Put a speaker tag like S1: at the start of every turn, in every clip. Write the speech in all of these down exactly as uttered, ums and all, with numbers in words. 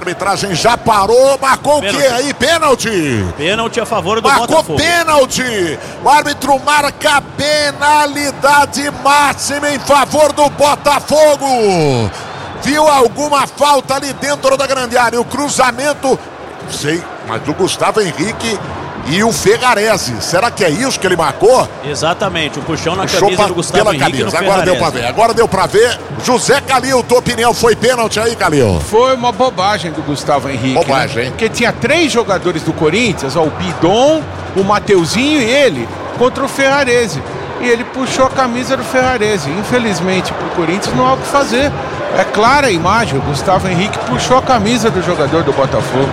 S1: A arbitragem já parou, marcou pênalti. O que aí? Pênalti.
S2: Pênalti a favor do
S1: marcou
S2: Botafogo.
S1: Marcou pênalti. O árbitro marca penalidade máxima em favor do Botafogo. Viu alguma falta ali dentro da grande área? O cruzamento, não sei, mas do Gustavo Henrique e o Ferrarese. Será que é isso que ele marcou?
S2: Exatamente, o puxão na
S1: Puxou
S2: camisa
S1: pra,
S2: do Gustavo
S1: pela
S2: Henrique
S1: camisa.
S2: no
S1: Agora deu pra ver, agora deu pra ver. José Calil, tua opinião, foi pênalti aí, Calil?
S3: Foi uma bobagem do Gustavo Henrique.
S1: Bobagem,
S3: né?
S1: hein?
S3: Porque tinha três jogadores do Corinthians, ó, o Bidon, o Mateuzinho e ele, contra o Ferrarese. E ele puxou a camisa do Ferrarese. Infelizmente, pro Corinthians não há o que fazer. É clara a imagem, o Gustavo Henrique puxou a camisa do jogador do Botafogo.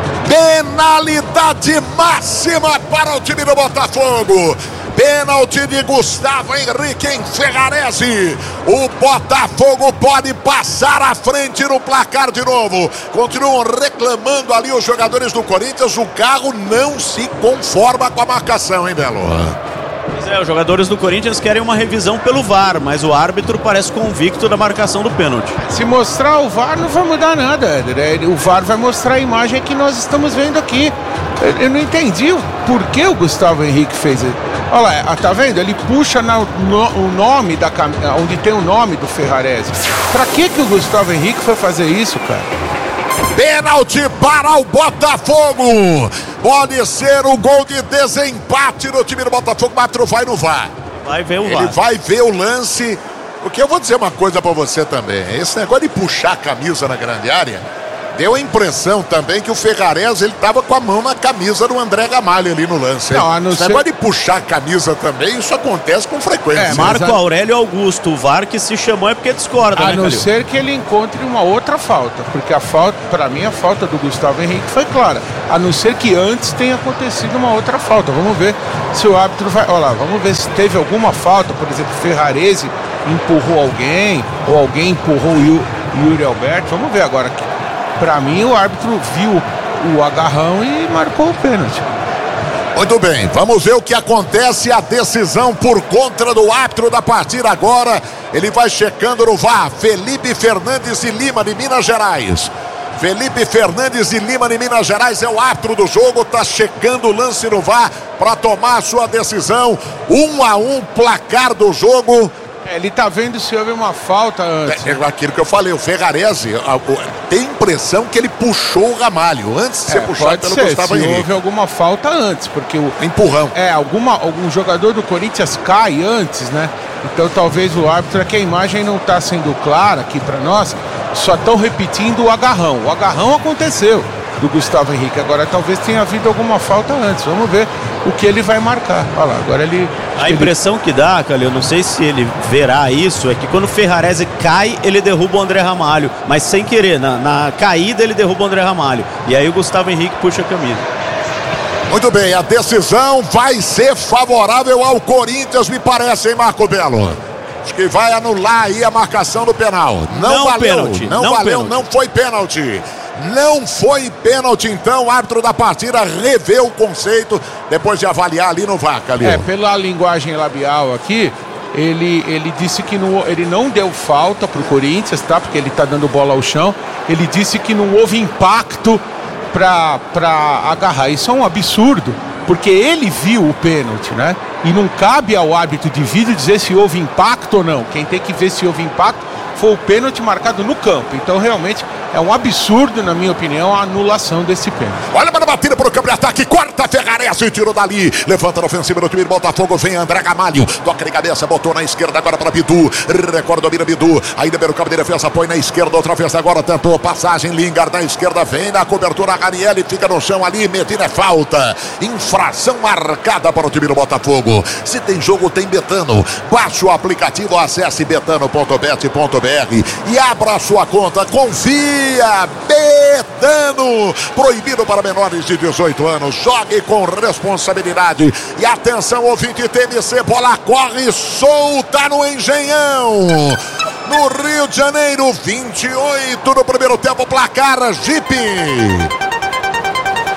S1: Penalidade máxima para o time do Botafogo. Pênalti de Gustavo Henrique em Ferrarese. O Botafogo pode passar à frente no placar de novo. Continuam reclamando ali os jogadores do Corinthians. O carro não se conforma com a marcação, hein, Belo?
S2: Pois é, os jogadores do Corinthians querem uma revisão pelo V A R, mas o árbitro parece convicto da marcação do pênalti.
S3: Se mostrar o V A R não vai mudar nada, Éder. O V A R vai mostrar a imagem que nós estamos vendo aqui. Eu não entendi por que o Gustavo Henrique fez isso. Olha lá, tá vendo? Ele puxa na, no, o nome da camisa, onde tem o nome do Ferrarese. Pra que que o Gustavo Henrique foi fazer isso, cara?
S1: Pênalti para o Botafogo. Pode ser o gol de desempate no time do Botafogo. O árbitro vai no V A R.
S2: Vai ver o V A R.
S1: Ele vai ver o lance. Porque eu vou dizer uma coisa pra você também. Esse negócio de puxar a camisa na grande área deu a impressão também que o Ferrarese, ele tava com a mão na camisa do André Gamalho ali no lance.
S3: Não, a não
S1: Esse
S3: ser...
S1: negócio de puxar a camisa também, isso acontece com frequência.
S2: É, Marco a... Aurélio Augusto, o V A R que se chamou é porque discorda,
S3: a
S2: né,
S3: não
S2: Calil?
S3: ser que ele encontre uma outra falta, porque a falta, para mim, a falta do Gustavo Henrique foi clara. A não ser que antes tenha acontecido uma outra falta. Vamos ver se o árbitro vai... Olha lá, vamos ver se teve alguma falta. Por exemplo, Ferrarese empurrou alguém, ou alguém empurrou o Yuri Alberto. Vamos ver agora aqui. Para mim, o árbitro viu o agarrão e marcou o pênalti.
S1: Muito bem, vamos ver o que acontece. A decisão por conta do árbitro da partida agora. Ele vai checando no V A R. Felipe Fernandes de Lima, de Minas Gerais. Felipe Fernandes de Lima, de Minas Gerais, é o árbitro do jogo. Está checando o lance no V A R para tomar a sua decisão. Um a um, placar do jogo.
S3: É, ele tá vendo se houve uma falta antes.
S1: É, é aquilo que eu falei, o Ferrarese a, a, tem impressão que ele puxou o Ramalho antes de ser
S3: é,
S1: puxado pelo
S3: ser,
S1: Gustavo
S3: se
S1: Henrique.
S3: Houve alguma falta antes, porque o
S1: empurrão.
S3: É, alguma, algum jogador do Corinthians cai antes, né? Então talvez o árbitro, é que a imagem não tá sendo clara aqui para nós, só estão repetindo o agarrão. O agarrão aconteceu do Gustavo Henrique, agora talvez tenha havido alguma falta antes. Vamos ver o que ele vai marcar. Olha lá, agora ele...
S2: A impressão ele... que dá, Calil, eu não sei se ele verá isso, é que quando o Ferrarese cai, ele derruba o André Ramalho, mas sem querer, na, na caída ele derruba o André Ramalho, e aí o Gustavo Henrique puxa a camisa.
S1: Muito bem, a decisão vai ser favorável ao Corinthians, me parece, hein, Marco Belo? Acho que vai anular aí a marcação do penal. Não, não valeu, pênalti, não, não valeu, pênalti. Não foi pênalti. Não foi pênalti, então o árbitro da partida revê o conceito depois de avaliar ali no V A R, Calil.
S3: É, pela linguagem labial aqui, ele, ele disse que não, ele não deu falta pro Corinthians, tá? Porque ele tá dando bola ao chão. Ele disse que não houve impacto pra, pra agarrar. Isso é um absurdo, porque ele viu o pênalti, né? E não cabe ao árbitro de vídeo dizer se houve impacto ou não. Quem tem que ver se houve impacto foi o pênalti marcado no campo. Então realmente é um absurdo, na minha opinião, a anulação desse pênalti.
S1: Olha para a batida para o campo de ataque, corta Ferrarese e tirou dali, levanta na ofensiva do time do Botafogo, vem André Gamalho, toca de cabeça, botou na esquerda agora para Bidu, recorda, domina Bidu, ainda pelo campo de defesa, põe na esquerda, outra vez agora, tentou passagem, Lingard na esquerda, vem na cobertura, Ranieri fica no chão ali, Medina é falta, infração marcada para o time do Botafogo. Se tem jogo, tem Betano, baixe o aplicativo, acesse betano ponto bet ponto br e abra a sua conta, confia. Betano, proibido para menores de dezoito anos, jogue com responsabilidade. E atenção, ouvinte T M C, bola corre solta no Engenhão, no Rio de Janeiro, vinte e oito no primeiro tempo, placar Jeep.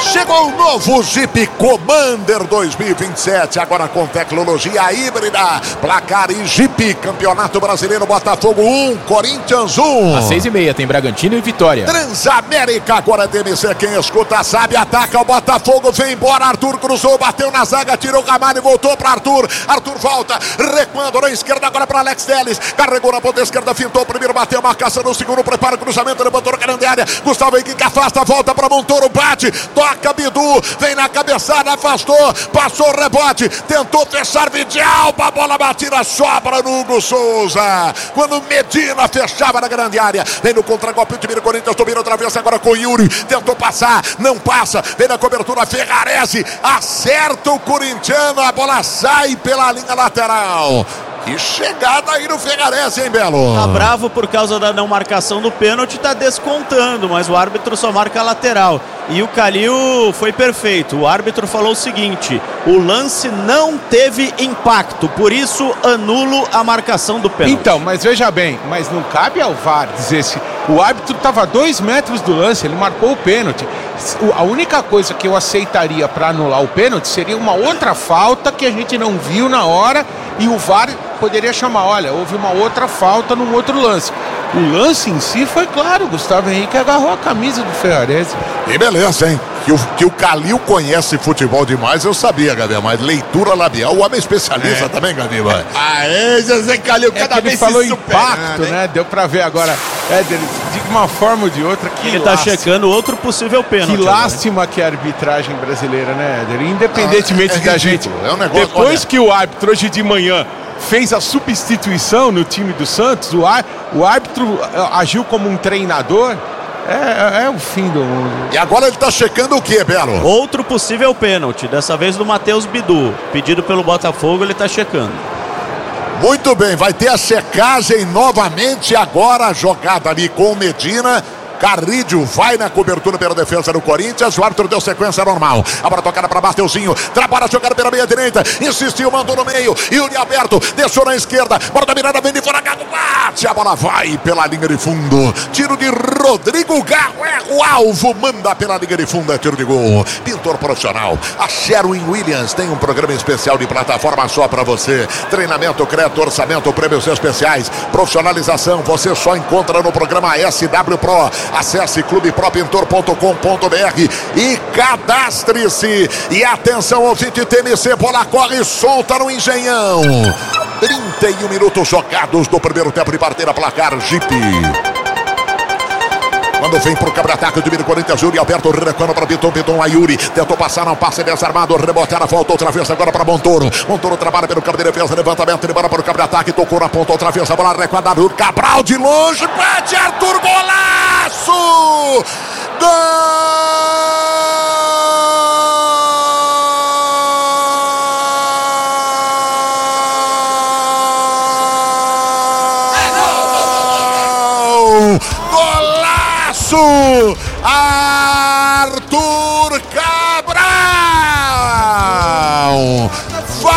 S1: Chegou o novo Jeep Commander dois mil e vinte e sete, agora com tecnologia híbrida. Placar e Jeep, Campeonato Brasileiro, Botafogo um, Corinthians um.
S4: Às seis e meia tem Bragantino e Vitória.
S1: Transamérica, agora T M C, quem escuta sabe, ataca o Botafogo, vem embora, Arthur cruzou, bateu na zaga, tirou o Ramalho e voltou para Arthur. Arthur volta, recuando na esquerda agora para Alex Telles, carregou na ponta esquerda, fintou o primeiro, bateu a marcação no segundo, prepara o cruzamento, levantou na grande área, Gustavo Henrique afasta, volta para Montoro, bate, toca Bidu, vem na cabeçada, afastou, passou o rebote, tentou fechar Vidalba, a bola batida, sobra no Hugo Souza, quando Medina fechava na grande área, vem no contragolpe, o time do Corinthians domina outra vez agora com o Yuri, tentou passar, não passa, vem na cobertura, Ferrarese, acerta o corintiano, a bola sai pela linha lateral. Que chegada aí no Ferrarese, hein, Belo?
S2: Tá bravo por causa da não marcação do pênalti, tá descontando, mas o árbitro só marca a lateral. E o Calil foi perfeito. O árbitro falou o seguinte: o lance não teve impacto, por isso anulo a marcação do pênalti.
S3: Então, mas veja bem, mas não cabe ao V A R dizer se o árbitro estava a dois metros do lance, ele marcou o pênalti. A única coisa que eu aceitaria para anular o pênalti seria uma outra falta que a gente não viu na hora e o V A R poderia chamar, olha, houve uma outra falta num outro lance. O lance em si foi claro, Gustavo Henrique agarrou a camisa do Ferrarese.
S1: E beleza, hein? Que o, que o Calil conhece futebol demais, eu sabia, Gabi, mas leitura labial, o homem é especialista é. também, Gabi.
S4: Aê, José Calil, cada
S3: é
S4: vez
S3: ele falou
S4: se
S3: impacto, né? né? Deu pra ver agora, é, dele, de uma forma ou de outra, que
S2: ele
S3: lástima.
S2: Tá checando outro possível pênalti.
S3: Que lástima agora. Que é a arbitragem brasileira, né, Éder? Independentemente ah, é, é da gente.
S1: É um negócio,
S3: depois
S1: olha.
S3: que o árbitro hoje de manhã fez a substituição no time do Santos, o, ar, o árbitro agiu como um treinador. É, é o fim do mundo.
S1: E agora ele tá checando o que, Belo?
S2: Outro possível pênalti, dessa vez do Matheus Bidu. Pedido pelo Botafogo, ele tá checando.
S1: Muito bem, vai ter a checagem novamente agora, a jogada ali com o Medina. Carrídio vai na cobertura pela defesa do Corinthians. O árbitro deu sequência normal. A bola tocada para Mateuzinho. Trabalha a jogada pela meia direita. Insistiu, mandou no meio. Yuri aberto. Deixou na esquerda. Bola da mirada, vem de fora. Gago bate. A bola vai pela linha de fundo. Tiro de Rodrigo Garro. É o alvo. Manda pela linha de fundo. É tiro de gol. Pintor profissional. A Sherwin Williams tem um programa especial de plataforma só para você. Treinamento, crédito, orçamento, prêmios especiais. Profissionalização. Você só encontra no programa S W Pro. Acesse clube pro pintor ponto com ponto b r e cadastre-se. E atenção, ouvinte T M C, bola corre e solta no Engenhão. trinta e um minutos jogados do primeiro tempo de partida, placar Jeep. Quando vem pro cabra-ataque, o time do Corinthians, Yuri Alberto, recuando para Piton, Piton a Yuri, tentou passar, não passa, desarmado, reboteada, volta outra vez agora para Montoro. Montoro trabalha pelo campo de defesa, levantamento, ele bola para o cabra-ataque, tocou na ponta outra vez, a bola recuada, Arthur Cabral de longe, bate Arthur, golaço! Gol! Arthur Cabral!